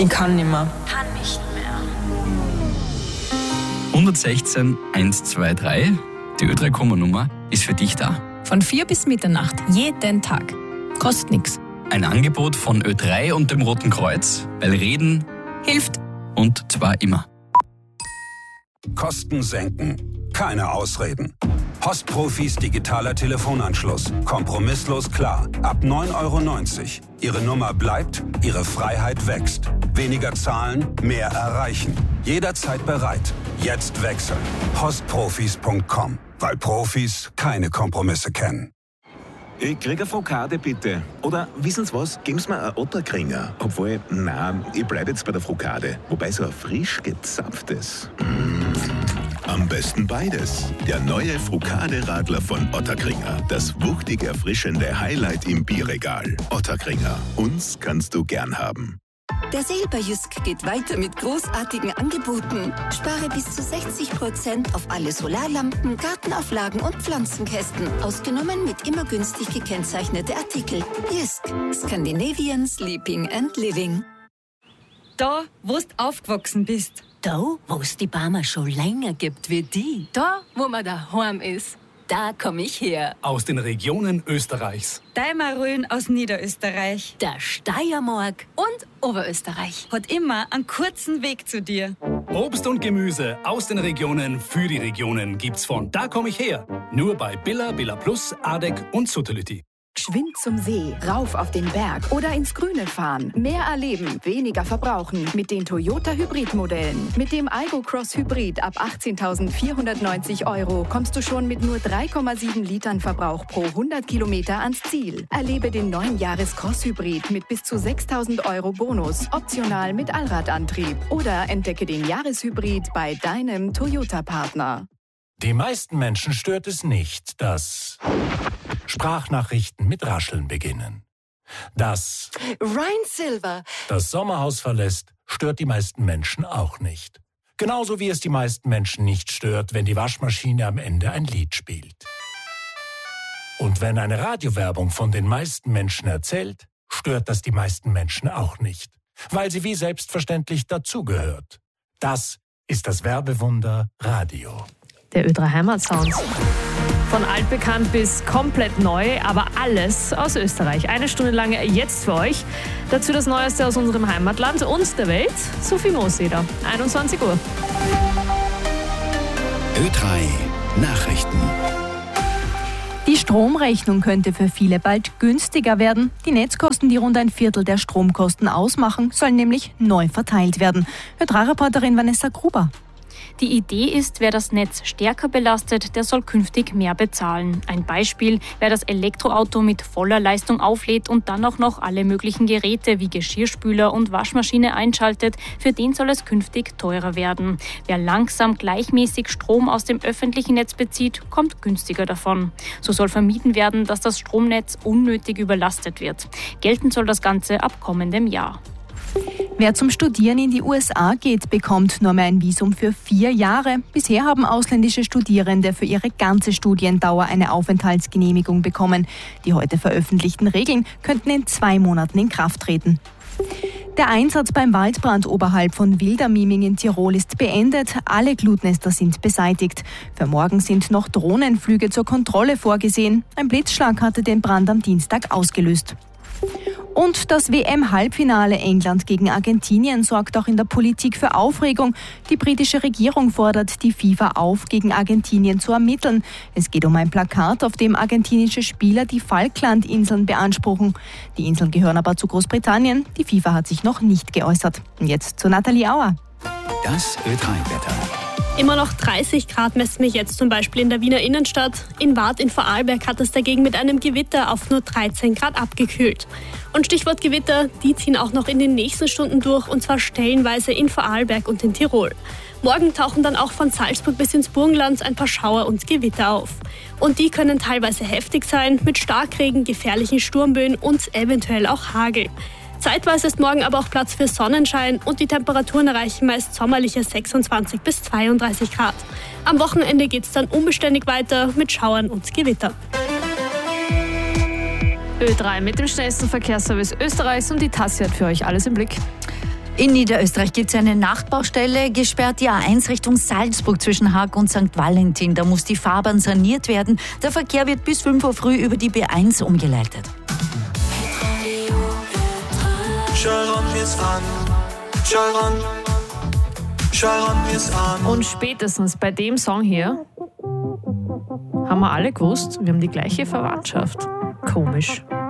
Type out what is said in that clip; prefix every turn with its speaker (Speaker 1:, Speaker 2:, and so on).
Speaker 1: Ich kann nicht mehr.
Speaker 2: Kann nicht mehr.
Speaker 3: 116 123, die Ö3-Nummer ist für dich da.
Speaker 4: Von 4 bis Mitternacht, jeden Tag. Kostet nichts.
Speaker 3: Ein Angebot von Ö3 und dem Roten Kreuz, weil Reden hilft und zwar immer.
Speaker 5: Kosten senken. Keine Ausreden. Postprofis digitaler Telefonanschluss. Kompromisslos klar. Ab 9,90 €. Ihre Nummer bleibt, Ihre Freiheit wächst. Weniger zahlen, mehr erreichen. Jederzeit bereit. Jetzt wechseln. Postprofis.com. Weil Profis keine Kompromisse kennen.
Speaker 6: Ich krieg eine Frokade, bitte. Oder, wissen Sie was, geben Sie mir einen Otterkringer. Obwohl, nein, ich bleib jetzt bei der Frokade. Wobei so ein frisch gezapftes. Am besten beides. Der neue Frokade-Radler von Otterkringer. Das wuchtig erfrischende Highlight im Bierregal. Otterkringer. Uns kannst du gern haben.
Speaker 7: Der Silberjysk geht weiter mit großartigen Angeboten. Spare bis zu 60% auf alle Solarlampen, Gartenauflagen und Pflanzenkästen. Ausgenommen mit immer günstig gekennzeichnete Artikel. Jysk. Scandinavian Sleeping and Living.
Speaker 8: Da, wo du aufgewachsen bist.
Speaker 9: Da, wo es die Barmer schon länger gibt wie die.
Speaker 4: Da, wo man daheim ist.
Speaker 9: Da komme ich her.
Speaker 10: Aus den Regionen Österreichs.
Speaker 8: Deimarön aus Niederösterreich.
Speaker 9: Der Steiermark.
Speaker 4: Und Oberösterreich.
Speaker 8: Hat immer einen kurzen Weg zu dir.
Speaker 10: Obst und Gemüse aus den Regionen für die Regionen gibt's von Da komm ich her. Nur bei Billa, Billa Plus, Adek und Suttelütti.
Speaker 11: Geschwind zum See, rauf auf den Berg oder ins Grüne fahren. Mehr erleben, weniger verbrauchen mit den Toyota Hybrid-Modellen. Mit dem Aygo Cross Hybrid ab 18.490 € kommst du schon mit nur 3,7 Litern Verbrauch pro 100 Kilometer ans Ziel. Erlebe den neuen Jahres-Cross Hybrid mit bis zu 6.000 € Bonus, optional mit Allradantrieb. Oder entdecke den Jahreshybrid bei deinem Toyota-Partner.
Speaker 12: Die meisten Menschen stört es nicht, dass Sprachnachrichten mit Rascheln beginnen. Dass
Speaker 7: Ryan Silver
Speaker 12: das Sommerhaus verlässt, stört die meisten Menschen auch nicht. Genauso wie es die meisten Menschen nicht stört, wenn die Waschmaschine am Ende ein Lied spielt. Und wenn eine Radiowerbung von den meisten Menschen erzählt, stört das die meisten Menschen auch nicht, weil sie wie selbstverständlich dazugehört. Das ist das Werbewunder Radio.
Speaker 13: Der Ö3 Heimatsound. Von altbekannt bis komplett neu, aber alles aus Österreich. 1 Stunde lang jetzt für euch. Dazu das Neueste aus unserem Heimatland und der Welt. Sophie Mooseder, 21 Uhr.
Speaker 14: Ö3 Nachrichten.
Speaker 15: Die Stromrechnung könnte für viele bald günstiger werden. Die Netzkosten, die rund 1/4 der Stromkosten ausmachen, sollen nämlich neu verteilt werden. Ö3-Reporterin Vanessa Gruber.
Speaker 16: Die Idee ist, wer das Netz stärker belastet, der soll künftig mehr bezahlen. Ein Beispiel, wer das Elektroauto mit voller Leistung auflädt und dann auch noch alle möglichen Geräte wie Geschirrspüler und Waschmaschine einschaltet, für den soll es künftig teurer werden. Wer langsam gleichmäßig Strom aus dem öffentlichen Netz bezieht, kommt günstiger davon. So soll vermieden werden, dass das Stromnetz unnötig überlastet wird. Gelten soll das Ganze ab kommendem Jahr.
Speaker 15: Wer zum Studieren in die USA geht, bekommt nur mehr ein Visum für 4 Jahre. Bisher haben ausländische Studierende für ihre ganze Studiendauer eine Aufenthaltsgenehmigung bekommen. Die heute veröffentlichten Regeln könnten in 2 Monaten in Kraft treten. Der Einsatz beim Waldbrand oberhalb von Wildermieming in Tirol ist beendet. Alle Glutnester sind beseitigt. Für morgen sind noch Drohnenflüge zur Kontrolle vorgesehen. Ein Blitzschlag hatte den Brand am Dienstag ausgelöst. Und das WM-Halbfinale England gegen Argentinien sorgt auch in der Politik für Aufregung. Die britische Regierung fordert die FIFA auf, gegen Argentinien zu ermitteln. Es geht um ein Plakat, auf dem argentinische Spieler die Falklandinseln beanspruchen. Die Inseln gehören aber zu Großbritannien. Die FIFA hat sich noch nicht geäußert. Und jetzt zu Nathalie Auer.
Speaker 14: Das Ö3-Wetter.
Speaker 17: Immer noch 30 Grad messen wir jetzt zum Beispiel in der Wiener Innenstadt. In Waadt in Vorarlberg hat es dagegen mit einem Gewitter auf nur 13 Grad abgekühlt. Und Stichwort Gewitter, die ziehen auch noch in den nächsten Stunden durch, und zwar stellenweise in Vorarlberg und in Tirol. Morgen tauchen dann auch von Salzburg bis ins Burgenland ein paar Schauer und Gewitter auf. Und die können teilweise heftig sein, mit Starkregen, gefährlichen Sturmböen und eventuell auch Hagel. Zeitweise ist morgen aber auch Platz für Sonnenschein und die Temperaturen erreichen meist sommerliche 26 bis 32 Grad. Am Wochenende geht es dann unbeständig weiter mit Schauern und Gewitter.
Speaker 13: Ö3 mit dem schnellsten Verkehrsservice Österreichs und die Tassi hat für euch alles im Blick.
Speaker 1: In Niederösterreich gibt es eine Nachtbaustelle, gesperrt die A1 Richtung Salzburg zwischen Haag und St. Valentin. Da muss die Fahrbahn saniert werden. Der Verkehr wird bis 5 Uhr früh über die B1 umgeleitet.
Speaker 13: Und spätestens bei dem Song hier haben wir alle gewusst, wir haben die gleiche Verwandtschaft. Komisch.